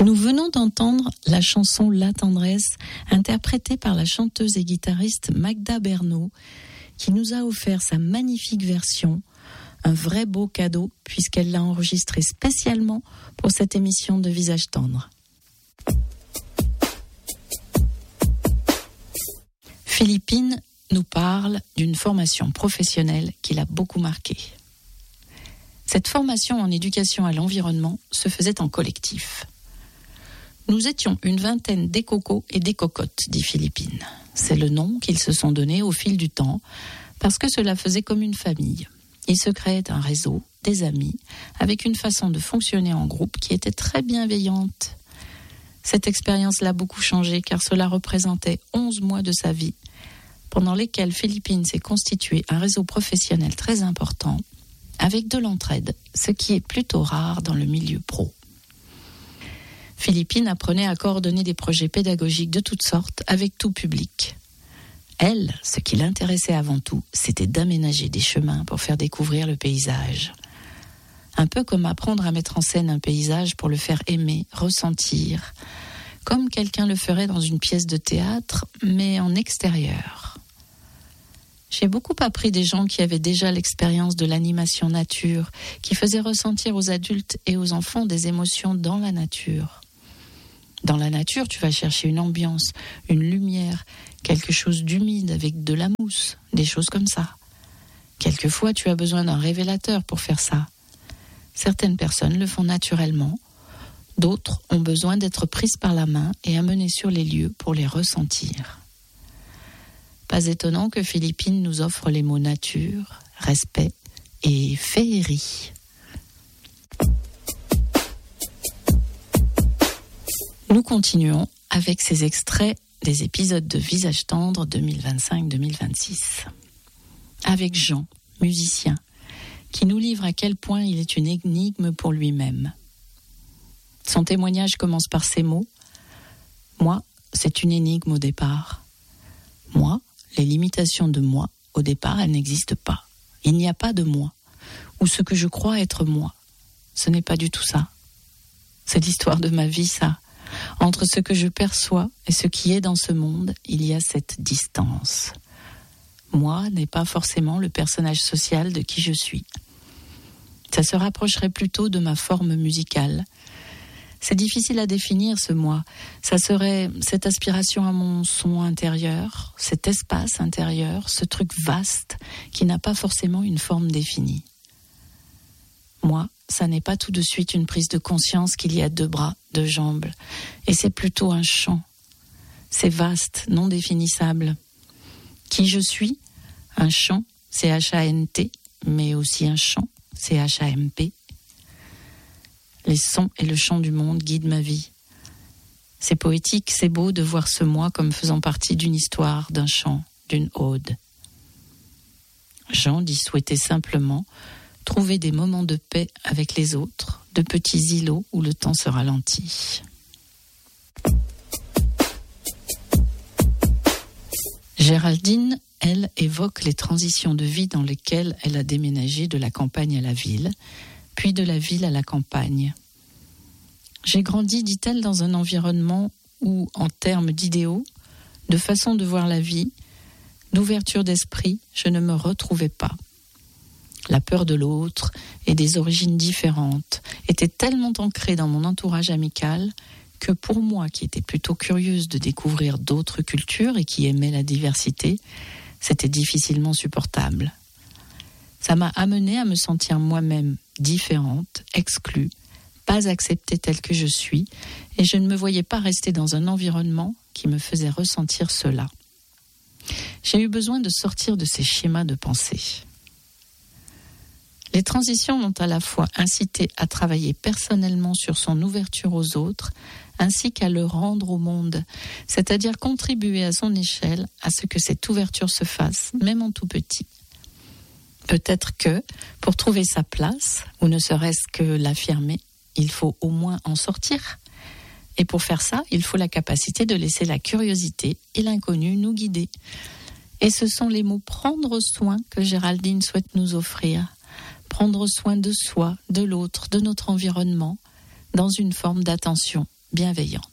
Nous venons d'entendre la chanson La Tendresse, interprétée par la chanteuse et guitariste Magda Bernot, qui nous a offert sa magnifique version, un vrai beau cadeau, puisqu'elle l'a enregistrée spécialement pour cette émission de Visage Tendre. Philippine nous parle d'une formation professionnelle qui l'a beaucoup marquée. Cette formation en éducation à l'environnement se faisait en collectif. Nous étions une vingtaine d'écocos et d'écocottes, dit Philippine. C'est le nom qu'ils se sont donnés au fil du temps, parce que cela faisait comme une famille. Il se créait un réseau, des amis, avec une façon de fonctionner en groupe qui était très bienveillante. Cette expérience l'a beaucoup changé, car cela représentait 11 mois de sa vie, pendant lesquels Philippine s'est constitué un réseau professionnel très important, avec de l'entraide, ce qui est plutôt rare dans le milieu pro. Philippine apprenait à coordonner des projets pédagogiques de toutes sortes avec tout public. Elle, ce qui l'intéressait avant tout, c'était d'aménager des chemins pour faire découvrir le paysage. Un peu comme apprendre à mettre en scène un paysage pour le faire aimer, ressentir, comme quelqu'un le ferait dans une pièce de théâtre, mais en extérieur. J'ai beaucoup appris des gens qui avaient déjà l'expérience de l'animation nature, qui faisaient ressentir aux adultes et aux enfants des émotions dans la nature. Dans la nature, tu vas chercher une ambiance, une lumière, quelque chose d'humide avec de la mousse, des choses comme ça. Quelquefois, tu as besoin d'un révélateur pour faire ça. Certaines personnes le font naturellement, d'autres ont besoin d'être prises par la main et amenées sur les lieux pour les ressentir. Pas étonnant que Philippine nous offre les mots nature, respect et féerie. Nous continuons avec ces extraits des épisodes de Visage Tendre 2025-2026. Avec Jean, musicien, qui nous livre à quel point il est une énigme pour lui-même. Son témoignage commence par ces mots : « Moi, c'est une énigme au départ. Moi, les limitations de moi, au départ, elles n'existent pas. Il n'y a pas de moi, ou ce que je crois être moi. Ce n'est pas du tout ça. C'est l'histoire de ma vie, ça. Entre ce que je perçois et ce qui est dans ce monde, il y a cette distance. Moi n'est pas forcément le personnage social de qui je suis. Ça se rapprocherait plutôt de ma forme musicale. C'est difficile à définir, ce moi. Ça serait cette aspiration à mon son intérieur, cet espace intérieur, ce truc vaste qui n'a pas forcément une forme définie. Moi, ça n'est pas tout de suite une prise de conscience qu'il y a 2 bras, 2 jambes. Et c'est plutôt un champ. C'est vaste, non définissable. Qui je suis ? Un chant, C-H-A-N-T, mais aussi un chant, C-H-A-M-P. Les sons et le chant du monde guident ma vie. C'est poétique, c'est beau de voir ce moi comme faisant partie d'une histoire, d'un chant, d'une ode. Jean dit souhaiter simplement trouver des moments de paix avec les autres, de petits îlots où le temps se ralentit. Géraldine, elle, évoque les transitions de vie dans lesquelles elle a déménagé de la campagne à la ville, puis de la ville à la campagne. J'ai grandi, dit-elle, dans un environnement où, en termes d'idéaux, de façon de voir la vie, d'ouverture d'esprit, je ne me retrouvais pas. La peur de l'autre et des origines différentes était tellement ancrée dans mon entourage amical que pour moi, qui étais plutôt curieuse de découvrir d'autres cultures et qui aimais la diversité, c'était difficilement supportable. Ça m'a amenée à me sentir moi-même différente, exclue, pas acceptée telle que je suis, et je ne me voyais pas rester dans un environnement qui me faisait ressentir cela. J'ai eu besoin de sortir de ces schémas de pensée. Les transitions m'ont à la fois incité à travailler personnellement sur son ouverture aux autres, ainsi qu'à le rendre au monde, c'est-à-dire contribuer à son échelle à ce que cette ouverture se fasse, même en tout petit. Peut-être que, pour trouver sa place, ou ne serait-ce que l'affirmer, il faut au moins en sortir. Et pour faire ça, il faut la capacité de laisser la curiosité et l'inconnu nous guider. Et ce sont les mots « prendre soin » que Géraldine souhaite nous offrir. Prendre soin de soi, de l'autre, de notre environnement, dans une forme d'attention bienveillante.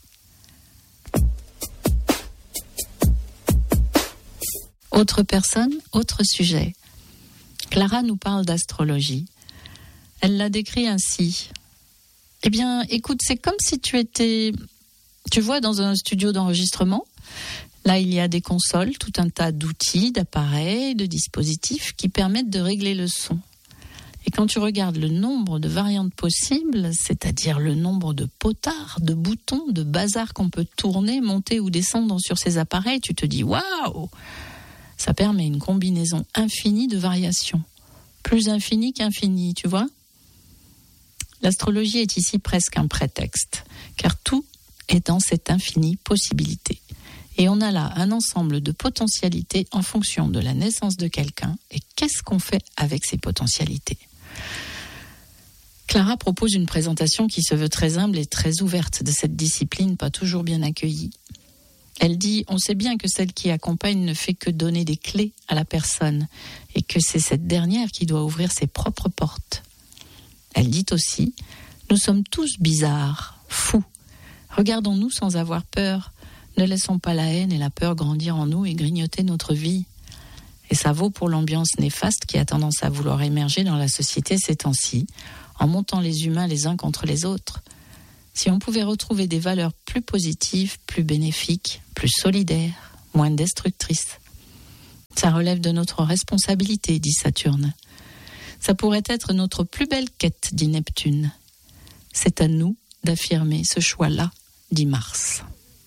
Autre personne, autre sujet. Clara nous parle d'astrologie. Elle l'a décrit ainsi. Eh bien, écoute, c'est comme si tu étais, tu vois, dans un studio d'enregistrement. Là, il y a des consoles, tout un tas d'outils, d'appareils, de dispositifs qui permettent de régler le son. Et quand tu regardes le nombre de variantes possibles, c'est-à-dire le nombre de potards, de boutons, de bazar qu'on peut tourner, monter ou descendre sur ces appareils, tu te dis « Waouh !» Ça permet une combinaison infinie de variations. Plus infinie qu'infinie, tu vois ? L'astrologie est ici presque un prétexte, car tout est dans cette infinie possibilité. Et on a là un ensemble de potentialités en fonction de la naissance de quelqu'un et qu'est-ce qu'on fait avec ces potentialités. Clara propose une présentation qui se veut très humble et très ouverte de cette discipline pas toujours bien accueillie. Elle dit « On sait bien que celle qui accompagne ne fait que donner des clés à la personne et que c'est cette dernière qui doit ouvrir ses propres portes. » Elle dit aussi « Nous sommes tous bizarres, fous. Regardons-nous sans avoir peur. Ne laissons pas la haine et la peur grandir en nous et grignoter notre vie. » Et ça vaut pour l'ambiance néfaste qui a tendance à vouloir émerger dans la société ces temps-ci, en montant les humains les uns contre les autres. Si on pouvait retrouver des valeurs plus positives, plus bénéfiques, plus solidaires, moins destructrices. Ça relève de notre responsabilité, dit Saturne. Ça pourrait être notre plus belle quête, dit Neptune. C'est à nous d'affirmer ce choix-là, dit Mars.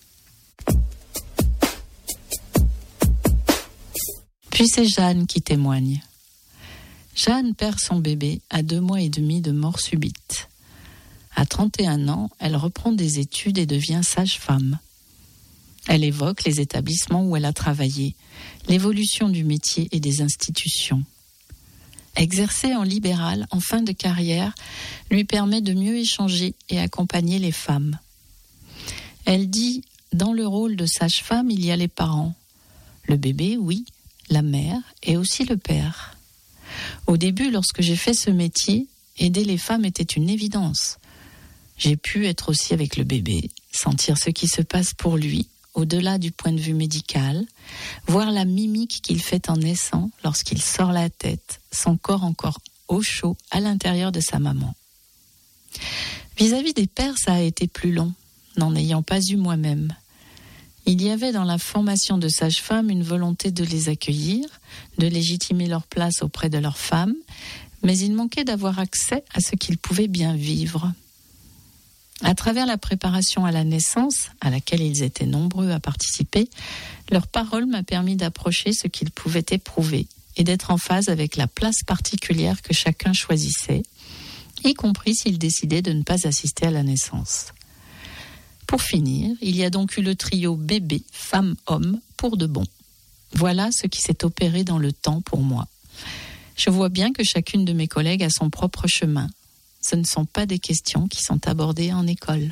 Puis c'est Jeanne qui témoigne. Jeanne perd son bébé à 2 mois et demi de mort subite. À 31 ans, elle reprend des études et devient sage-femme. Elle évoque les établissements où elle a travaillé, l'évolution du métier et des institutions. Exercer en libéral en fin de carrière lui permet de mieux échanger et accompagner les femmes. Elle dit, dans le rôle de sage-femme, il y a les parents. Le bébé, oui, la mère et aussi le père. Au début, lorsque j'ai fait ce métier, aider les femmes était une évidence. J'ai pu être aussi avec le bébé, sentir ce qui se passe pour lui, au-delà du point de vue médical, voir la mimique qu'il fait en naissant lorsqu'il sort la tête, son corps encore au chaud à l'intérieur de sa maman. Vis-à-vis des pères, ça a été plus long, n'en ayant pas eu moi-même. Il y avait dans la formation de sage-femme une volonté de les accueillir, de légitimer leur place auprès de leurs femmes, mais il manquait d'avoir accès à ce qu'ils pouvaient bien vivre. À travers la préparation à la naissance, à laquelle ils étaient nombreux à participer, leur parole m'a permis d'approcher ce qu'ils pouvaient éprouver et d'être en phase avec la place particulière que chacun choisissait, y compris s'il décidait de ne pas assister à la naissance. Pour finir, il y a donc eu le trio bébé, femme, homme, pour de bon. Voilà ce qui s'est opéré dans le temps pour moi. Je vois bien que chacune de mes collègues a son propre chemin. Ce ne sont pas des questions qui sont abordées en école.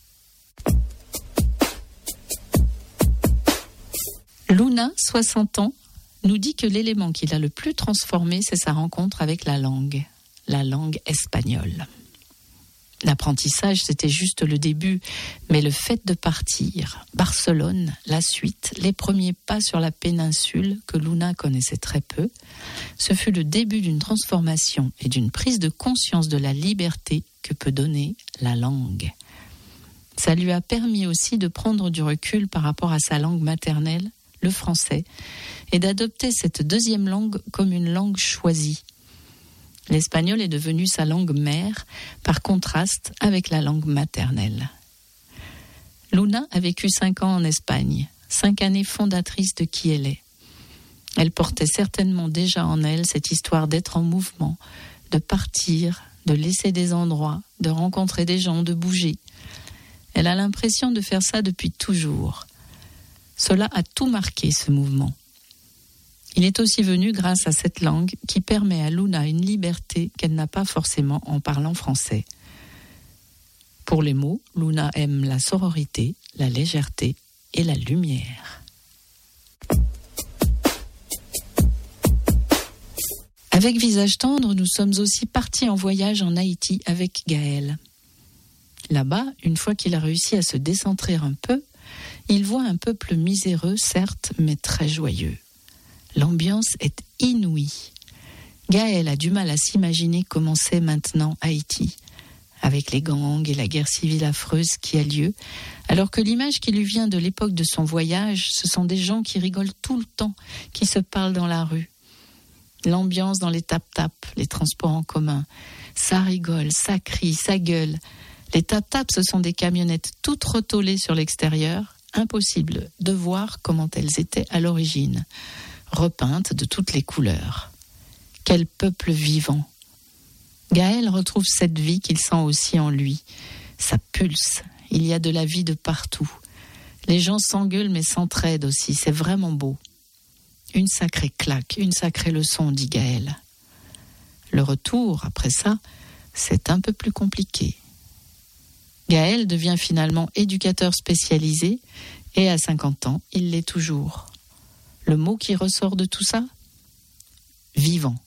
Luna, 60 ans, nous dit que l'élément qui l'a le plus transformé, c'est sa rencontre avec la langue espagnole. L'apprentissage, c'était juste le début, mais le fait de partir, Barcelone, la suite, les premiers pas sur la péninsule que Luna connaissait très peu, ce fut le début d'une transformation et d'une prise de conscience de la liberté que peut donner la langue. Ça lui a permis aussi de prendre du recul par rapport à sa langue maternelle, le français, et d'adopter cette deuxième langue comme une langue choisie. L'espagnol est devenu sa langue mère, par contraste avec la langue maternelle. Luna a vécu 5 ans en Espagne, 5 années fondatrices de qui elle est. Elle portait certainement déjà en elle cette histoire d'être en mouvement, de partir, de laisser des endroits, de rencontrer des gens, de bouger. Elle a l'impression de faire ça depuis toujours. Cela a tout marqué, ce mouvement. Il est aussi venu grâce à cette langue qui permet à Luna une liberté qu'elle n'a pas forcément en parlant français. Pour les mots, Luna aime la sororité, la légèreté et la lumière. Avec Visage tendre, nous sommes aussi partis en voyage en Haïti avec Gaëlle. Là-bas, une fois qu'il a réussi à se décentrer un peu, il voit un peuple miséreux, certes, mais très joyeux. L'ambiance est inouïe. Gaël a du mal à s'imaginer comment c'est maintenant Haïti, avec les gangs et la guerre civile affreuse qui a lieu, alors que l'image qui lui vient de l'époque de son voyage, ce sont des gens qui rigolent tout le temps, qui se parlent dans la rue. L'ambiance dans les tap-tap, les transports en commun, ça rigole, ça crie, ça gueule. Les tap-tap, ce sont des camionnettes toutes retollées sur l'extérieur, impossible de voir comment elles étaient à l'origine, repeintes de toutes les couleurs. Quel peuple vivant! Gaël retrouve cette vie qu'il sent aussi en lui. Ça pulse, il y a de la vie de partout. Les gens s'engueulent mais s'entraident aussi, c'est vraiment beau. Une sacrée claque, une sacrée leçon, dit Gaël. Le retour, après ça, c'est un peu plus compliqué. Gaël devient finalement éducateur spécialisé et à 50 ans, il l'est toujours. Le mot qui ressort de tout ça ? Vivant.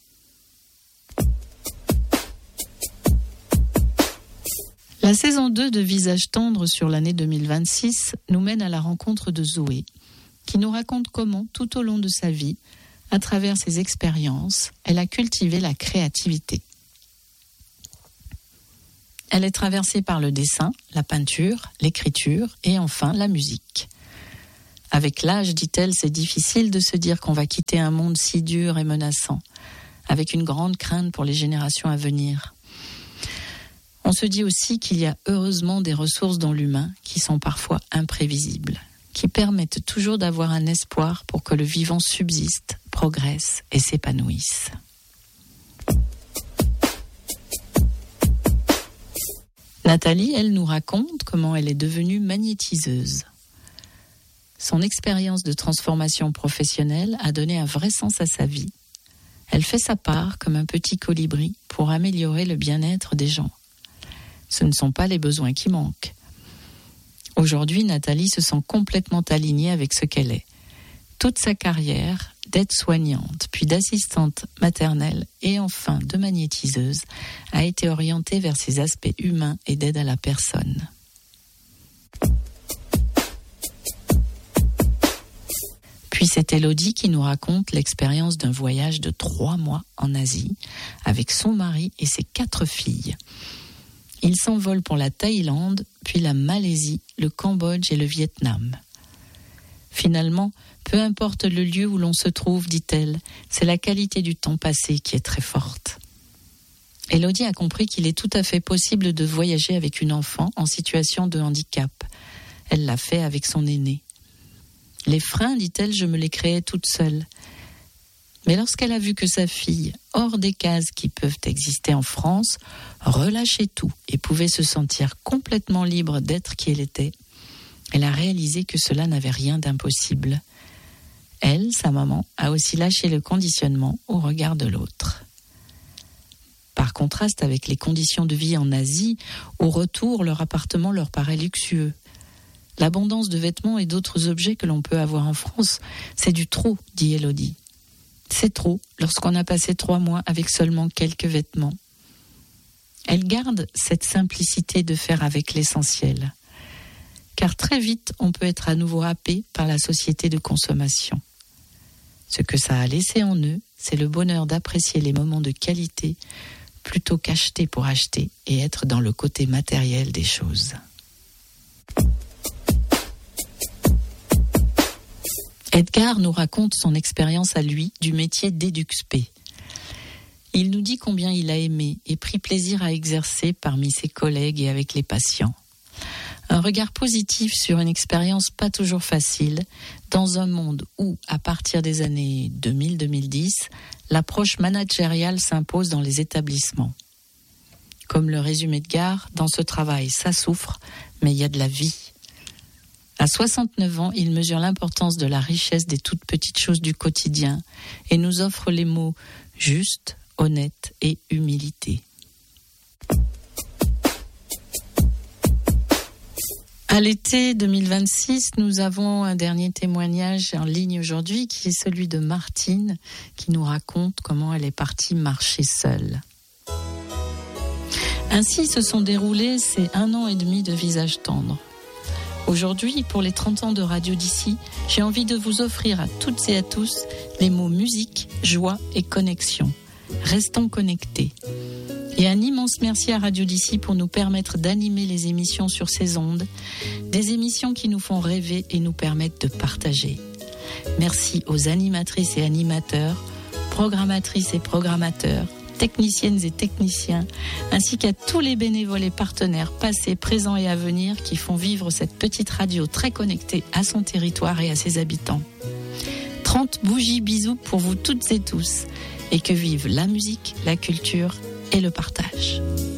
La saison 2 de Visage tendre sur l'année 2026 nous mène à la rencontre de Zoé, qui nous raconte comment, tout au long de sa vie, à travers ses expériences, elle a cultivé la créativité. Elle est traversée par le dessin, la peinture, l'écriture et enfin la musique. Avec l'âge, dit-elle, c'est difficile de se dire qu'on va quitter un monde si dur et menaçant, avec une grande crainte pour les générations à venir. On se dit aussi qu'il y a heureusement des ressources dans l'humain qui sont parfois imprévisibles, qui permettent toujours d'avoir un espoir pour que le vivant subsiste, progresse et s'épanouisse. Nathalie, elle nous raconte comment elle est devenue magnétiseuse. Son expérience de transformation professionnelle a donné un vrai sens à sa vie. Elle fait sa part comme un petit colibri pour améliorer le bien-être des gens. Ce ne sont pas les besoins qui manquent. Aujourd'hui, Nathalie se sent complètement alignée avec ce qu'elle est. Toute sa carrière d'aide-soignante, puis d'assistante maternelle et enfin de magnétiseuse a été orientée vers ses aspects humains et d'aide à la personne. Puis c'est Élodie qui nous raconte l'expérience d'un voyage de 3 mois en Asie avec son mari et ses 4 filles. Ils s'envolent pour la Thaïlande, puis la Malaisie, le Cambodge et le Vietnam. Finalement, peu importe le lieu où l'on se trouve, dit-elle, c'est la qualité du temps passé qui est très forte. Élodie a compris qu'il est tout à fait possible de voyager avec une enfant en situation de handicap. Elle l'a fait avec son aîné. Les freins, dit-elle, je me les créais toute seule. Mais lorsqu'elle a vu que sa fille, hors des cases qui peuvent exister en France, relâchait tout et pouvait se sentir complètement libre d'être qui elle était, elle a réalisé que cela n'avait rien d'impossible. Elle, sa maman, a aussi lâché le conditionnement au regard de l'autre. Par contraste avec les conditions de vie en Asie, au retour, leur appartement leur paraît luxueux. L'abondance de vêtements et d'autres objets que l'on peut avoir en France, c'est du trop, dit Élodie. C'est trop lorsqu'on a passé 3 mois avec seulement quelques vêtements. Elle garde cette simplicité de faire avec l'essentiel. Car très vite, on peut être à nouveau happé par la société de consommation. Ce que ça a laissé en eux, c'est le bonheur d'apprécier les moments de qualité plutôt qu'acheter pour acheter et être dans le côté matériel des choses. Edgar nous raconte son expérience à lui du métier d'EduxP. Il nous dit combien il a aimé et pris plaisir à exercer parmi ses collègues et avec les patients. Un regard positif sur une expérience pas toujours facile, dans un monde où, à partir des années 2000-2010, l'approche managériale s'impose dans les établissements. Comme le résume Edgar, dans ce travail, ça souffre, mais il y a de la vie. À 69 ans, il mesure l'importance de la richesse des toutes petites choses du quotidien et nous offre les mots juste, honnête et humilité. À l'été 2026, nous avons un dernier témoignage en ligne aujourd'hui qui est celui de Martine qui nous raconte comment elle est partie marcher seule. Ainsi se sont déroulés ces 1 an et demi de Visage tendre. Aujourd'hui, pour les 30 ans de Radio d'ici, j'ai envie de vous offrir à toutes et à tous les mots musique, joie et connexion. Restons connectés. Et un immense merci à Radio d'ici pour nous permettre d'animer les émissions sur ces ondes, des émissions qui nous font rêver et nous permettent de partager. Merci aux animatrices et animateurs, programmatrices et programmateurs, techniciennes et techniciens, ainsi qu'à tous les bénévoles et partenaires passés, présents et à venir qui font vivre cette petite radio très connectée à son territoire et à ses habitants. 30 bougies bisous pour vous toutes et tous, et que vive la musique, la culture et le partage.